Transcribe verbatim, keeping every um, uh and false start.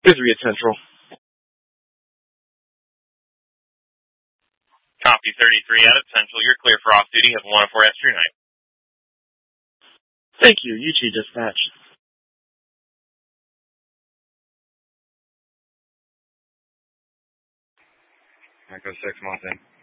Three at Central. Copy thirty-three out at Central. You're clear for off-duty. Have a wonderful rest of your night. Thank you. You too, dispatch. Echo six, Mountain.